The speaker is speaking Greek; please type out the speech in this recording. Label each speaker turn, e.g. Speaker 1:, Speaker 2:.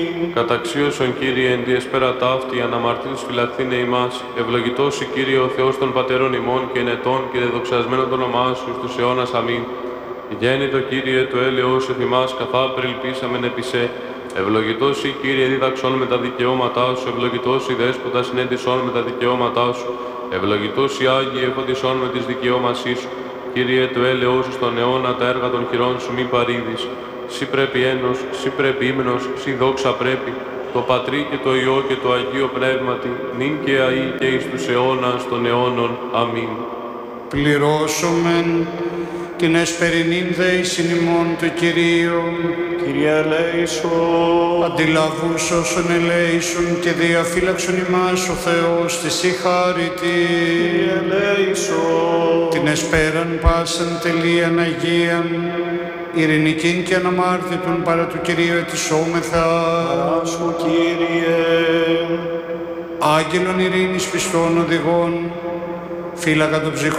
Speaker 1: Καταξίωσον Κύριε εν τη εσπέρα ταύτη, αναμαρτύρης φυλαχθήνε ημάς, ευλογητός η Κύριε ο Θεός των πατέρων ημών και ενετών και δεδοξασμένων το όνομά σου στους αιώνας αμήν. Γέννητο Κύριε το έλεος εφ' ημάς, καθά περιλπίσαμεν επί σε. Ευλογητός η Κύριε δίδαξον με τα δικαιώματά σου, ευλογητός η Δέσποτα συνέντησον με τα δικαιώματά σου, ευλογητός η Άγιοι εφωτισόν με τις δικαιώμασή σου. Κύριε το έλεος σου στον αιώνα τα έργα των χειρών σου μη παρήδεις. Σύ πρέπει ένος, σύ πρέπει ύμνος, σύ δόξα πρέπει, το Πατρί και το Υιό και το Αγίο Πνεύματι, νυν και αεί και εις τους αιώνας των αιώνων. Αμήν.
Speaker 2: Πληρώσομεν την εσπερινήν δέησιν ημών του Κυρίου.
Speaker 3: Κύριε ελέησον.
Speaker 2: Αντιλαβούς όσων ελέησον και διαφύλαξον ημάς ο Θεός της η χάρητη.
Speaker 3: Κύριε ελέησον.
Speaker 2: Την εσπέραν πάσαν τελείαν Αγίαν, ειρηνικήν και αναμάρτητον παρά του Κυρίου ετισόμεθα.
Speaker 3: Παράσου, Κύριε.
Speaker 2: Άγγελον ειρήνης πιστών οδηγών, φύλακα των ψυχών